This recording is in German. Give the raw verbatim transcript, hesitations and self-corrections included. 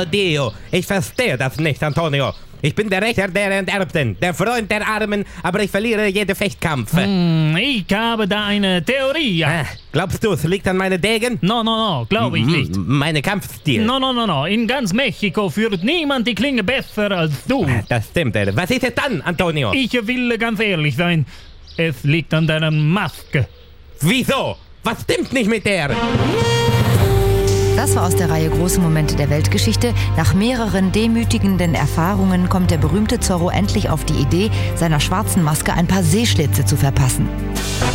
Dio. Ich verstehe das nicht, Antonio. Ich bin der Rächer der Enterbten, der Freund der Armen, aber ich verliere jeden Fechtkampf. Hm, ich habe da eine Theorie. Ah, glaubst du, es liegt an meinen Degen? No, no, no, glaube ich nicht. M- Meine Kampfstil. No, no, no, no. In ganz Mexiko führt niemand die Klinge besser als du. Das stimmt. äh. Was ist es dann, Antonio? Ich will ganz ehrlich sein. Es liegt an deiner Maske. Wieso? Was stimmt nicht mit der? Das war aus der Reihe Große Momente der Weltgeschichte. Nach mehreren demütigenden Erfahrungen kommt der berühmte Zorro endlich auf die Idee, seiner schwarzen Maske ein paar Seeschlitze zu verpassen.